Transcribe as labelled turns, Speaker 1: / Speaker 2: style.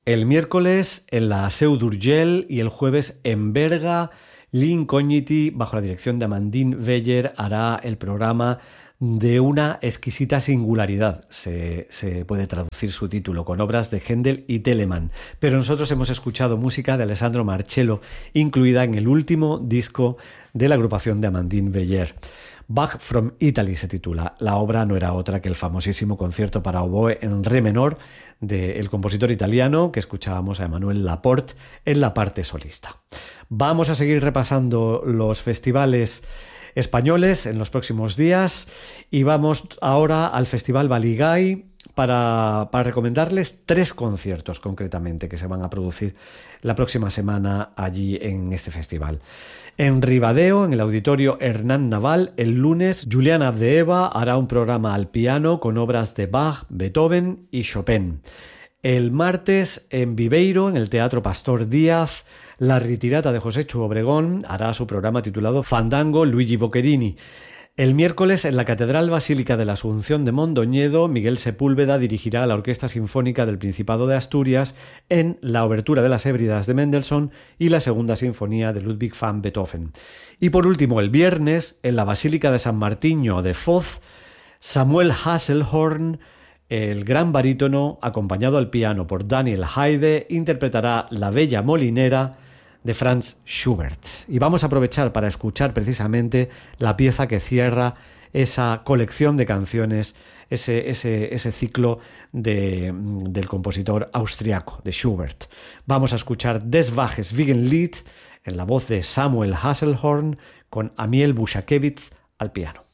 Speaker 1: El miércoles en la Seu d'Urgell y el jueves en Berga, L'Incogniti, bajo la dirección de Amandine Weyer, hará el programa de una exquisita singularidad, se puede traducir su título, con obras de Händel y Telemann. Pero nosotros hemos escuchado música de Alessandro Marcello, incluida en el último disco de la agrupación de Amandine Weyer. Bach from Italy se titula. La obra no era otra que el famosísimo concierto para oboe en re menor del compositor italiano que escuchábamos a Emmanuel Laporte en la parte solista. Vamos a seguir repasando los festivales españoles en los próximos días y vamos ahora al Festival Baligay para recomendarles 3 conciertos concretamente que se van a producir la próxima semana allí en este festival. En Ribadeo, en el Auditorio Hernán Naval, el lunes Julián Abdeeva hará un programa al piano con obras de Bach, Beethoven y Chopin. El martes en Viveiro, en el Teatro Pastor Díaz, la Ritirata de Joséchu Obregón hará su programa titulado Fandango Luigi Boccherini. El miércoles en la Catedral Basílica de la Asunción de Mondoñedo, Miguel Sepúlveda dirigirá a la Orquesta Sinfónica del Principado de Asturias en la Obertura de las Hébridas de Mendelssohn y la Segunda Sinfonía de Ludwig van Beethoven. Y por último, el viernes, en la Basílica de San Martiño de Foz, Samuel Hasselhorn, el gran barítono, acompañado al piano por Daniel Haide, interpretará La Bella Molinera de Franz Schubert. Y vamos a aprovechar para escuchar precisamente la pieza que cierra esa colección de canciones, ese ciclo del compositor austriaco, de Schubert. Vamos a escuchar Des Wages Wiegenlied en la voz de Samuel Hasselhorn con Amiel Bushakevitz al piano.